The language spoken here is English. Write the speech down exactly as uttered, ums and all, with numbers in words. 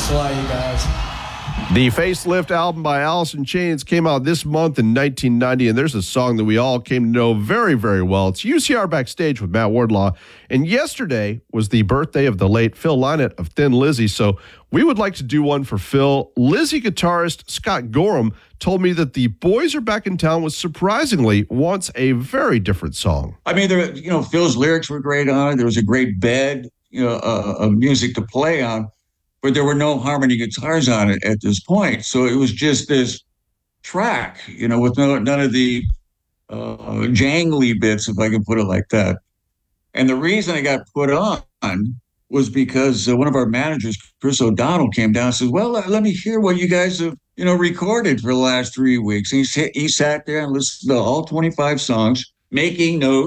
Thanks a lot, you guys. The Facelift album by Alice in Chains came out this month in nineteen ninety, and there's a song that we all came to know very, very well. It's U C R Backstage with Matt Wardlaw, and yesterday was the birthday of the late Phil Lynott of Thin Lizzy, so we would like to do one for Phil. Lizzy guitarist Scott Gorham told me that the Boys Are Back in Town was surprisingly once a very different song. I mean, there, you know, Phil's lyrics were great on it. There was a great bed, you know, uh, of music to play on. But there were no harmony guitars on it at this point. So it was just this track, you know, with no, none of the uh, jangly bits, if I can put it like that. And the reason I got put on was because uh, one of our managers, Chris O'Donnell, came down and said, well, let me hear what you guys have, you know, recorded for the last three weeks. And he, he sat there and listened to all twenty-five songs, making notes.